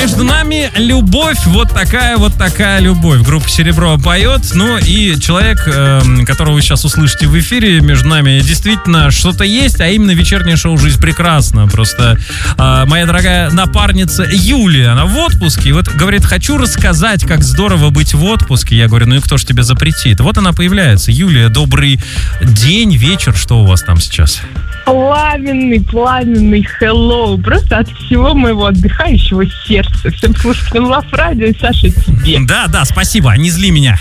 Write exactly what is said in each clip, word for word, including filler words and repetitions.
Между нами любовь, вот такая вот такая любовь. Группа «Серебро» поет. Ну и человек, э, которого вы сейчас услышите в эфире, между нами действительно что-то есть, а именно вечернее шоу «Жизнь прекрасна». Просто э, моя дорогая напарница Юлия, она в отпуске. И вот говорит, хочу рассказать, как здорово быть в отпуске. Я говорю, ну и кто ж тебе запретит? Вот она появляется. Юлия, добрый день, вечер. Что у вас там сейчас? Пламенный, пламенный hello. Просто от всего моего отдыхающего сердца. Всем слушателям Лав Радио и Саша тебе. Да, да, спасибо, не зли меня.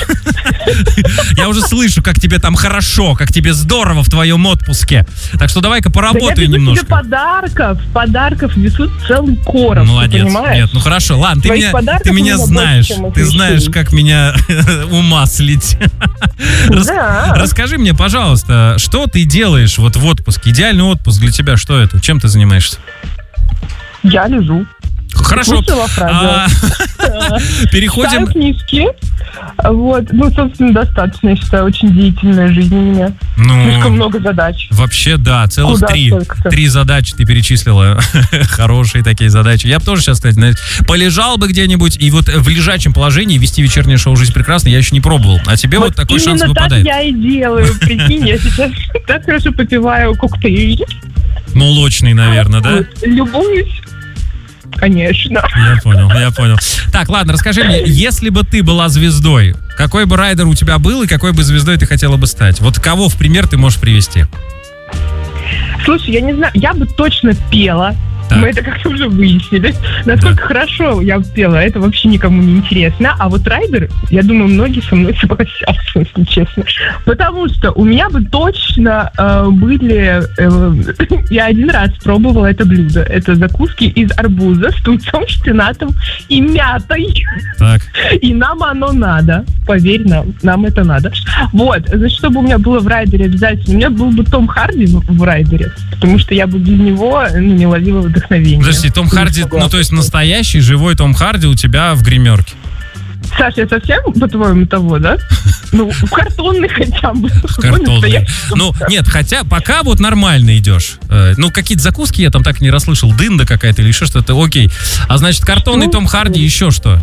Я уже слышу, как тебе там хорошо, как тебе здорово в твоем отпуске. Так что давай-ка поработай да я немножко. Тебе подарков, подарков несут целый короб. Молодец. Нет, ну хорошо, ладно, ты меня, ты меня знаешь. Больше, ты знаешь, как меня умаслить. Да. Расскажи мне, пожалуйста, что ты делаешь вот в отпуске? Идеальный отпуск для тебя что это? Чем ты занимаешься? Я лежу. Хорошо. А, переходим. Читаю книжки. Вот. Ну, собственно, достаточно, я считаю, очень деятельная жизнь у меня. Ну, слишком много задач. Вообще, да, целых Куда три. Столько-то? Три задачи ты перечислила. Хорошие такие задачи. Я бы тоже сейчас, кстати, знаете, полежал бы где-нибудь, и вот в лежачем положении вести вечернее шоу «Жизнь прекрасна» я еще не пробовал. А тебе вот, вот такой шанс выпадает. Именно так я и делаю. Прикинь, я сейчас так хорошо попиваю коктейль. Молочный, наверное, да? Любуюсь. Конечно. Я понял, я понял. Так, ладно, расскажи мне, если бы ты была звездой, какой бы райдер у тебя был и какой бы звездой ты хотела бы стать? Вот кого в пример ты можешь привести? Слушай, я не знаю, я бы точно пела. Так. Мы это как-то уже выяснили. Насколько да. хорошо я пела, это вообще никому не интересно. А вот райдер, я думаю, многие со мной согласятся, если честно. Потому что у меня бы точно э, были... Э, я один раз пробовала это блюдо. Это закуски из арбуза с тунцом, шпинатом и мятой. Так. И нам оно надо. Поверь нам, нам это надо. Вот. Значит, чтобы у меня было в райдере обязательно, у меня был бы Том Харди в райдере. Потому что я бы без него ну, не ловила вдохновение. Подожди, Том Харди, ну то есть настоящий, живой Том Харди у тебя в гримерке? Саша, я совсем, по-твоему, того, да? Ну, в картонный хотя бы. В картонный. Ну, нет, хотя пока вот нормально идешь. Ну, какие-то закуски я там так и не расслышал. Дында какая-то или еще что-то, окей. А значит, картонный ну, Том Харди, еще что?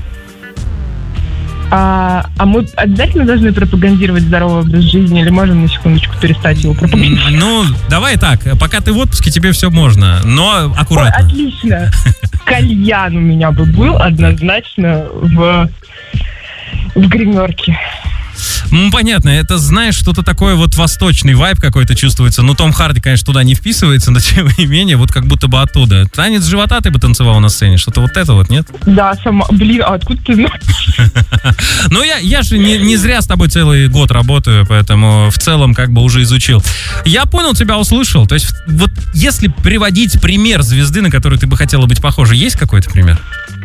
А, а мы обязательно должны пропагандировать здоровый образ жизни или можем на секундочку перестать его пропагандировать? Ну, давай так, пока ты в отпуске, тебе все можно, но аккуратно. Ой, отлично. Кальян у меня бы был однозначно в, в гримерке. Ну, понятно, это, знаешь, что-то такое вот восточный вайб какой-то чувствуется. Ну, Том Харди, конечно, туда не вписывается, но тем не менее, вот как будто бы оттуда. Танец живота ты бы танцевал на сцене, что-то вот это вот, нет? Да, сама, блин, а откуда ты знаешь? Ну, я, я же не, не зря с тобой целый год работаю, поэтому в целом как бы уже изучил. Я понял, тебя услышал. То есть вот если приводить пример звезды, на которую ты бы хотела быть похожа, есть какой-то пример?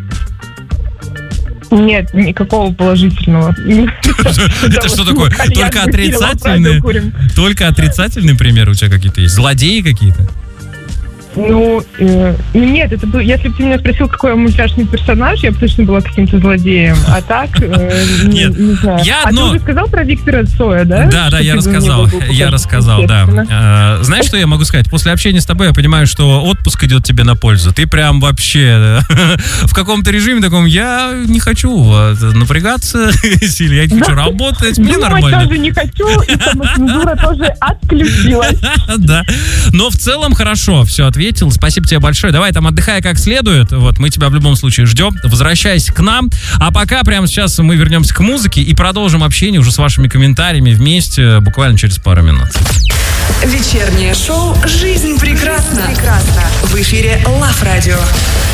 Нет, никакого положительного. Это что такое? Только отрицательные? Только отрицательные примеры у тебя какие-то есть? Злодеи какие-то? Ну, э, нет, это был, если бы ты меня спросил, какой мультяшный персонаж, я бы точно была каким-то злодеем. А так, э, не, нет, не знаю. Я а одно... ты уже сказал про Виктора Цоя, да? Да, да, я рассказал. Я рассказал, да. А, знаешь, что я могу сказать? После общения с тобой я понимаю, что отпуск идет тебе на пользу. Ты прям вообще в каком-то режиме таком, я не хочу напрягаться сильно, я не хочу работать, мне нормально. Я тоже не хочу, и самоцензура тоже отключилась. Да, но в целом хорошо, все, ответил. Спасибо тебе большое. Давай там отдыхай как следует. Вот, мы тебя в любом случае ждем. Возвращайся к нам. А пока прямо сейчас мы вернемся к музыке и продолжим общение уже с вашими комментариями вместе буквально через пару минут. Вечернее шоу «Жизнь прекрасна». В эфире Лав Радио.